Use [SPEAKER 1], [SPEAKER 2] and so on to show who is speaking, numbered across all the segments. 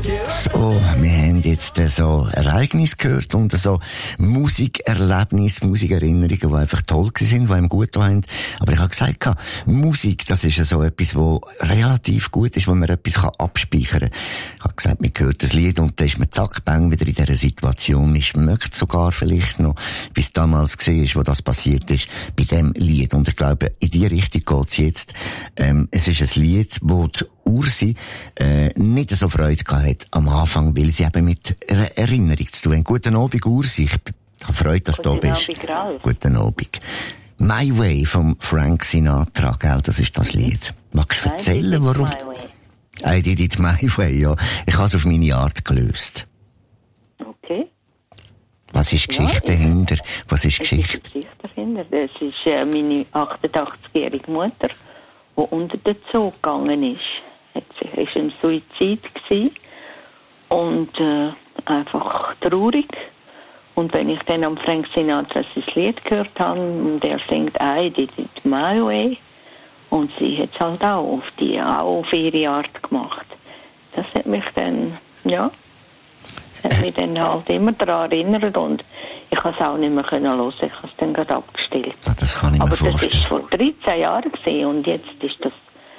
[SPEAKER 1] So, wir haben jetzt so Ereignisse gehört und so Musikerlebnisse, Musikerinnerungen, die einfach toll sind, die einem gut haben. Aber ich habe gesagt, Musik, das ist so etwas, wo relativ gut ist, wo man etwas abspeichern kann. Ich habe gesagt, man hört das Lied und dann ist man zack, bang, wieder in dieser Situation. Man schmeckt sogar vielleicht noch, wie es damals war, wo das passiert ist, bei dem Lied. Und ich glaube, in die Richtung geht's jetzt. Es ist ein Lied, wo die Ursi nicht so Freude gehabt am Anfang, weil sie eben mit Erinnerung zu tun haben. Guten Abend, Ursi. Ich habe Freude, dass du da bist. Guten Abend. My Way von Frank Sinatra, gell? Das ist das Lied. Magst du erzählen, warum? I did it my way, ja. Ich habe es auf meine Art gelöst.
[SPEAKER 2] Okay.
[SPEAKER 1] Was ist Geschichte dahinter? Was ist Geschichte?
[SPEAKER 2] Geschichte dahinter. Das ist meine 88-jährige Mutter, die unter den Zug gegangen ist. Es war ein Suizid und einfach traurig. Und wenn ich dann am Frank Sinatra sein Lied gehört habe und er singt I did it my way und sie hat es halt auch auf ihre Art gemacht. Das hat mich dann, hat mich dann halt immer daran erinnert und ich konnte es auch nicht mehr hören. Ich habe es dann gerade abgestellt.
[SPEAKER 1] Ja, das kann ich mir vorstellen.
[SPEAKER 2] Aber das war vor 13 Jahren gewesen und jetzt ist das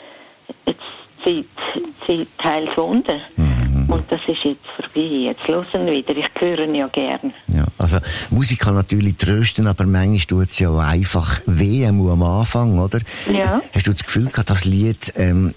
[SPEAKER 2] Zeit heils Wunder. Und das ist jetzt vorbei. Jetzt hören wir wieder. Ich höre ihn ja gern.
[SPEAKER 1] Ja, also Musik kann natürlich trösten, aber manchmal tut es ja auch einfach weh am Anfang, oder?
[SPEAKER 2] Ja.
[SPEAKER 1] Hast du das Gefühl gehabt, das Lied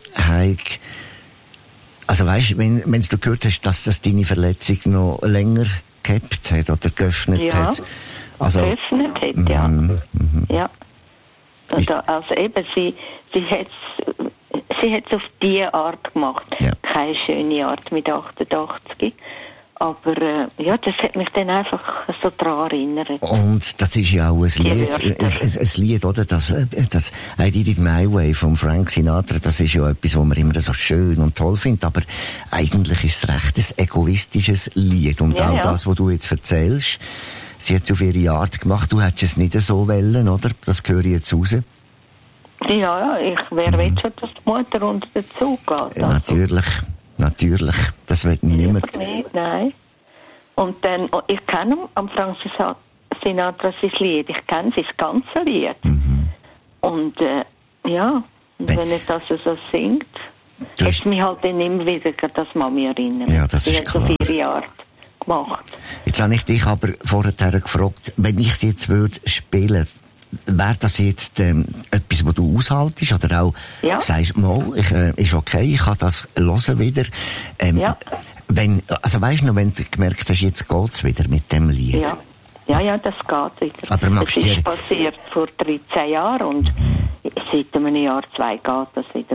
[SPEAKER 1] also weisst, wenn du gehört hast, dass das deine Verletzung noch länger gehabt hat oder geöffnet hat? Also,
[SPEAKER 2] geöffnet hat, ja. Ja. Also eben, sie hat es auf diese Art gemacht. Ja. Keine schöne Art mit 88. Aber das hat mich dann einfach so daran erinnert.
[SPEAKER 1] Und das ist ja auch ein Lied, oder? Das I Did It My Way von Frank Sinatra, das ist ja etwas, was man immer so schön und toll findet. Aber eigentlich ist es recht ein egoistisches Lied. Und das, was du jetzt erzählst, sie hat es auf ihre Art gemacht. Du hättest es nicht so wollen, oder? Das höre ich jetzt raus.
[SPEAKER 2] Ja, wer will schon, dass die Mutter unter den Zug geht? Also.
[SPEAKER 1] Natürlich. Das will niemand.
[SPEAKER 2] Nicht, nein. Und dann, ich kenne am Frank Sinatra sein Lied. Ich kenne sein ganzes Lied. Und, wenn er das so singt, hat es mich halt dann immer wieder das Mami erinnert.
[SPEAKER 1] Ja, das ist klar.
[SPEAKER 2] Die hat auf ihre Art gemacht.
[SPEAKER 1] Jetzt habe ich dich aber vorher gefragt, wenn ich es jetzt würde spielen, wäre das jetzt etwas, was du aushaltest? Oder auch sagst, ist okay, ich kann das hören wieder. Weisst du noch, wenn du gemerkt hast, jetzt geht's wieder mit dem Lied? Ja, das geht wieder. Aber
[SPEAKER 2] das ist passiert vor 13 Jahren und seit einem Jahr, 2 geht das wieder.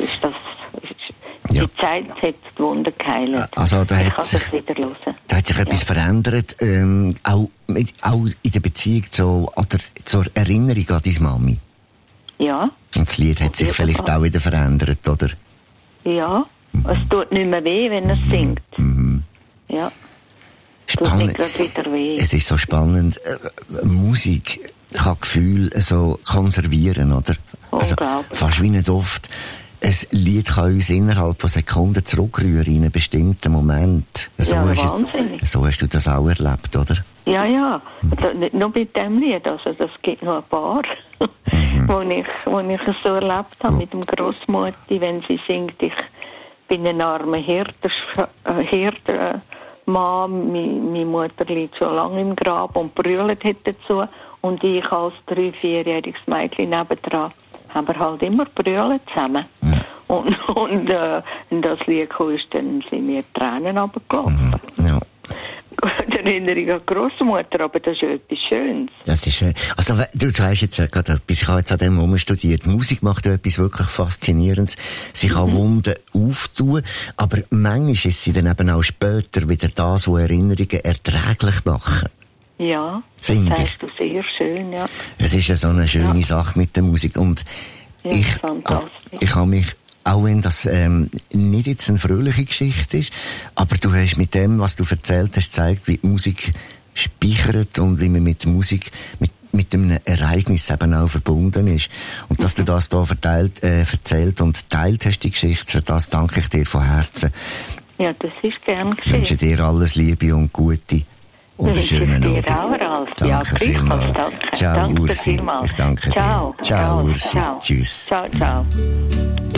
[SPEAKER 2] Die Zeit hat die Wunder geheilt.
[SPEAKER 1] Also da hat sich etwas verändert, auch in der Beziehung zur Erinnerung an deine Mami. Ja. Und das Lied hat sich vielleicht auch wieder verändert, oder? Ja. Es tut nicht mehr weh, wenn es singt. Ja. Spannend. Tut nicht wieder weh. Es ist so spannend. Musik kann Gefühle so konservieren, oder? Also, fast wie nicht oft. Ein Lied kann uns innerhalb von Sekunden zurückrühren in einen bestimmten Moment. Wahnsinnig. So hast du das auch erlebt, oder? Ja. Nicht nur mit dem Lied. Also, das gibt noch ein paar, wo ich es so erlebt habe mit dem Grossmutti, wenn sie singt, ich bin ein armer Hirtermann, meine Mutter liegt schon lange im Grab und brüllt dazu. Und ich als 3-4-jähriges Mädchen nebendran haben wir halt immer brüllen zusammen. Und das Lied kam, dann sind mir Tränen runtergelaufen. Ja. Die Erinnerung an die Grossmutter, aber das ist ja etwas Schönes. Das ist schön. Also, du sagst jetzt gerade etwas, ich habe jetzt an dem Moment studiert. Musik macht ja etwas wirklich Faszinierendes. Sie kann Wunden auftun, aber manchmal ist sie dann eben auch später wieder das, was Erinnerungen erträglich machen. Ja, das sagst du sehr schön, ja. Es ist so eine schöne Sache mit der Musik und ich habe mich, auch wenn das nicht jetzt eine fröhliche Geschichte ist, aber du hast mit dem, was du erzählt hast, gezeigt, wie die Musik speichert und wie man mit Musik, mit einem Ereignis eben auch verbunden ist. Und dass du das da erzählt und teilt hast, die Geschichte, für das danke ich dir von Herzen. Ja, das ist gern geschehen.
[SPEAKER 3] Ich wünsche dir alles Liebe und Gute. Und einen schönen Abend. Danke vielmals. Ciao, Ursi. Ich danke dir. Ciao, Ursi. Tschüss.
[SPEAKER 1] Ciao, ciao.